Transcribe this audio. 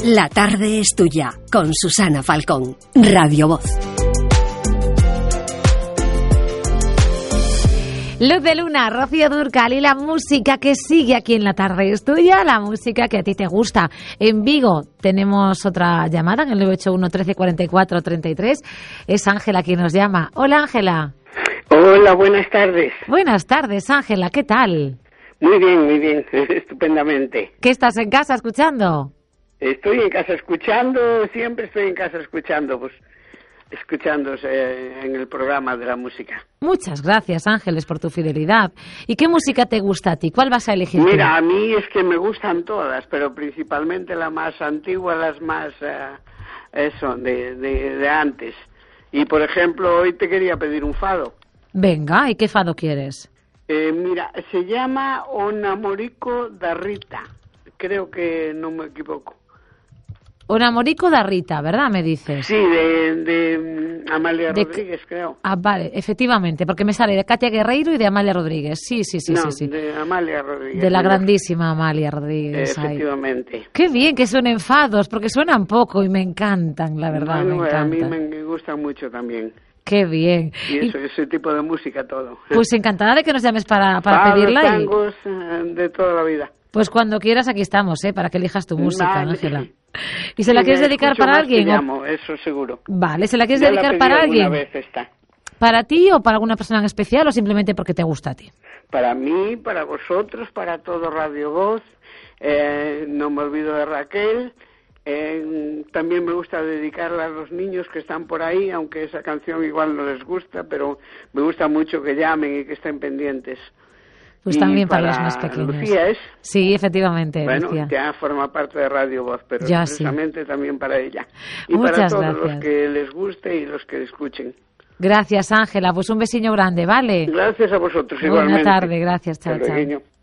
La tarde es tuya, con Susana Falcón, Radio Voz. Luz de Luna, Rocío Dúrcal y la música que sigue aquí en La tarde es tuya, la música que a ti te gusta. En Vigo tenemos otra llamada en el 981 13 44 33. Es Ángela quien nos llama. Hola, Ángela. Hola, buenas tardes. Buenas tardes, Ángela, ¿qué tal? Muy bien, estupendamente. ¿Qué estás en casa escuchando? Estoy en casa escuchando, siempre estoy en casa escuchando, pues escuchándose en el programa de la música. Muchas gracias, Ángeles, por tu fidelidad. ¿Y qué música te gusta a ti? ¿Cuál vas a elegir tú? Mira, a mí es que me gustan todas, pero principalmente las más antiguas, las más de antes. Y por ejemplo, hoy te quería pedir un fado. Venga, ¿y qué fado quieres? Mira, se llama O Namorico da Rita. Creo que no me equivoco. O Namorico da Rita, ¿verdad? Me dices. Sí, de Amalia Rodríguez, creo. Ah, vale, efectivamente, porque me sale de Katia Guerreiro y de Amalia Rodríguez. Sí. De Amalia Rodríguez. De la grandísima Amalia Rodríguez. Efectivamente. Ay. Qué bien que suenen fados, porque suenan poco y me encantan, la verdad, bueno, me encantan. A mí me gustan mucho también. Qué bien. Y ese tipo de música, todo. Pues encantada de que nos llames para pedirla. Tangos de toda la vida. Pues cuando quieras aquí estamos, para que elijas tu música, vale. Ángela. ¿Y se la quieres dedicar para alguien? Llamo, eso seguro. Vale, ¿se la quieres dedicar para alguien? Vez esta. ¿Para ti o para alguna persona en especial o simplemente porque te gusta a ti? Para mí, para vosotros, para todo Radio Voz. No me olvido de Raquel. También me gusta dedicarla a los niños que están por ahí, aunque esa canción igual no les gusta, pero me gusta mucho que llamen y que estén pendientes. Pues también para los más pequeños. Lucía es. Sí, efectivamente, bueno, Lucía. Ya forma parte de Radio Voz, pero ya precisamente sí. También para ella. Y muchas para todos gracias. Los que les guste y los que escuchen. Gracias, Ángela. Pues un besiño grande, ¿vale? Gracias a vosotros, Buena igualmente. Buena tarde, gracias. Chao, chao.